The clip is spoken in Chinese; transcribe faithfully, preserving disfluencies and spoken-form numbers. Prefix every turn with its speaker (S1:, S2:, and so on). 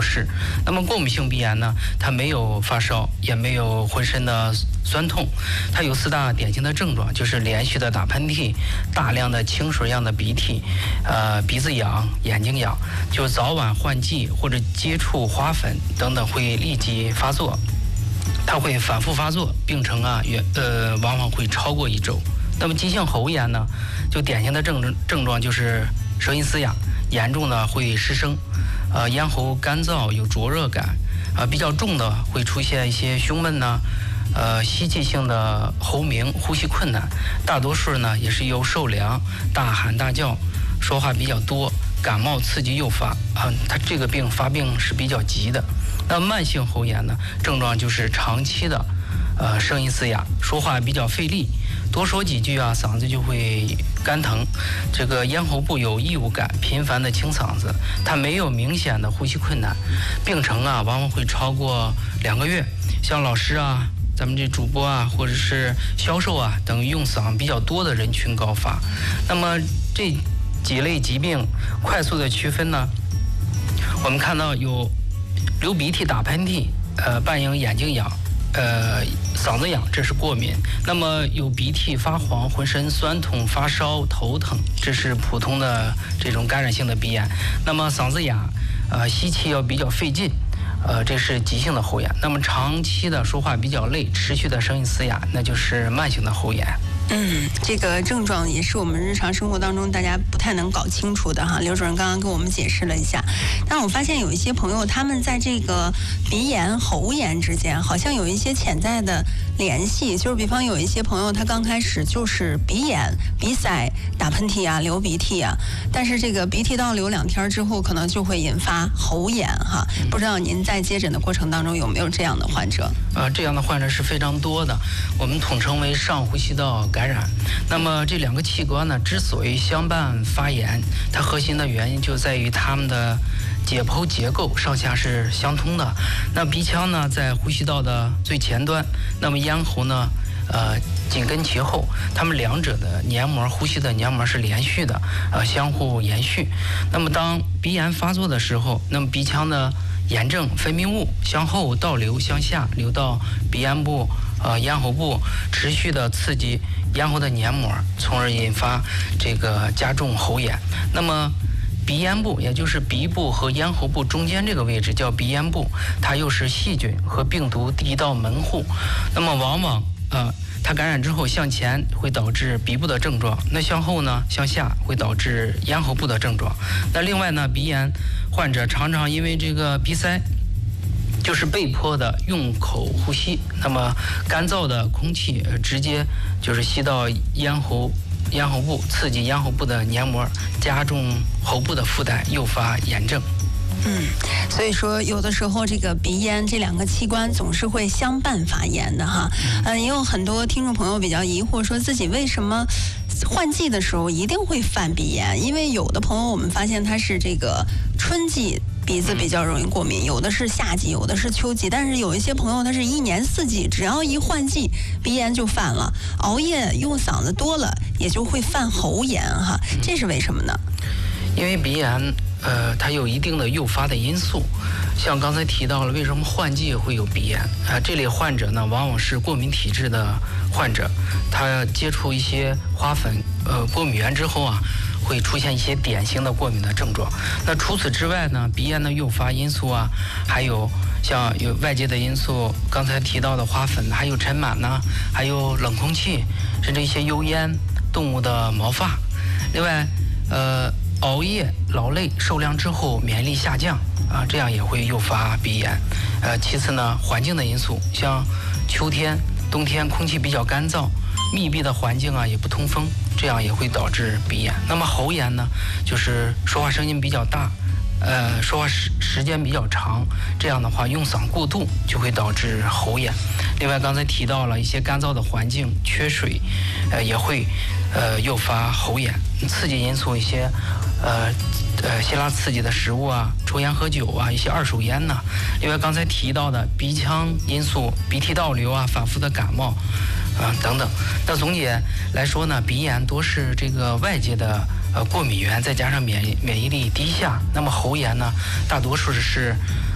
S1: 适。那么过敏性鼻炎呢，它没有发烧，也没有浑身的酸痛，它有四大典型的症状，就是连续的打喷嚏，大量的清水样的鼻涕，呃，鼻子痒，眼睛痒，就早晚换季或者接触花粉等等会立即发作，它会反复发作，病程啊，远呃往往会超过一周。那么急性喉炎呢，就典型的症症状就是舌音嘶哑，严重的会失声，呃，咽喉干燥有灼热感，啊、呃，比较重的会出现一些胸闷呢，呃，吸气性的喉鸣，呼吸困难，大多数呢也是由受凉、大喊大叫、说话比较多、感冒刺激诱发啊、呃，它这个病发病是比较急的。那慢性喉炎呢，症状就是长期的，呃，声音嘶哑，说话比较费力。多说几句啊，嗓子就会干疼，这个咽喉部有异物感，频繁的清嗓子，它没有明显的呼吸困难，病程啊往往会超过两个月。像老师啊，咱们这主播啊，或者是销售啊等用嗓比较多的人群高发。那么这几类疾病快速的区分呢，我们看到有流鼻涕、打喷嚏，呃，伴有眼睛痒。呃，嗓子痒，这是过敏。那么有鼻涕、发黄、浑身酸痛、发烧、头疼，这是普通的这种感染性的鼻炎。那么嗓子哑，呃，吸气要比较费劲，呃，这是急性的喉炎。那么长期的说话比较累，持续的声音嘶哑，那就是慢性的喉炎。
S2: 嗯，这个症状也是我们日常生活当中大家不太能搞清楚的哈。刘主任刚刚跟我们解释了一下，但我发现有一些朋友他们在这个鼻炎、喉炎之间好像有一些潜在的联系，就是比方有一些朋友他刚开始就是鼻炎、鼻塞、打喷嚏啊、流鼻涕啊，但是这个鼻涕倒流两天之后，可能就会引发喉炎哈。不知道您在接诊的过程当中有没有这样的患者？
S1: 啊、呃，这样的患者是非常多的，我们统称为上呼吸道感染。那么这两个器官呢，之所以相伴发炎，它核心的原因就在于它们的解剖结构上下是相通的。那鼻腔呢在呼吸道的最前端，那么咽喉呢呃紧跟其后，它们两者的黏膜，呼吸的黏膜是连续的，呃相互延续。那么当鼻炎发作的时候，那么鼻腔的炎症分泌物向后倒流，向下流到鼻咽部、呃咽喉部，持续的刺激咽喉的黏膜，从而引发这个加重喉炎。那么鼻咽部，也就是鼻部和咽喉部中间这个位置叫鼻咽部，它又是细菌和病毒第一道门户。那么往往呃它感染之后向前会导致鼻部的症状，那向后呢向下会导致咽喉部的症状。那另外呢，鼻炎患者常常因为这个鼻塞，就是被迫的用口呼吸，那么干燥的空气直接就是吸到咽喉咽喉部，刺激咽喉部的黏膜，加重喉部的负担，诱发炎症。
S2: 嗯，所以说有的时候这个鼻咽这两个器官总是会相伴发炎的哈。呃，也有很多听众朋友比较疑惑，说自己为什么换季的时候一定会犯鼻炎？因为有的朋友我们发现他是这个春季鼻子比较容易过敏，有的是夏季，有的是秋季，但是有一些朋友他是一年四季，只要一换季鼻炎就犯了，熬夜用嗓子多了也就会犯喉炎哈，这是为什么呢？
S1: 因为鼻炎呃，它有一定的诱发的因素，像刚才提到了，为什么换季会有鼻炎啊、呃？这类患者呢，往往是过敏体质的患者，他接触一些花粉、呃过敏源之后啊，会出现一些典型的过敏的症状。那除此之外呢，鼻炎的诱发因素啊，还有像有外界的因素，刚才提到的花粉，还有尘螨呢，还有冷空气，甚至一些油烟、动物的毛发。另外，呃。熬夜、劳累、受凉之后免疫力下降啊，这样也会诱发鼻炎。呃，其次呢，环境的因素，像秋天、冬天空气比较干燥，密闭的环境啊也不通风，这样也会导致鼻炎。那么喉炎呢，就是说话声音比较大，呃，说话时时间比较长，这样的话用嗓过度就会导致喉炎。另外，刚才提到了一些干燥的环境、缺水，呃，也会呃诱发喉炎。刺激因素一些。呃呃，辛辣刺激的食物啊，抽烟喝酒啊，一些二手烟呐、啊。另外刚才提到的鼻腔因素，鼻涕倒流啊，反复的感冒，啊、呃、等等。那总结来说呢，鼻炎多是这个外界的呃过敏源，再加上免免疫力低下。那么喉炎呢，大多数是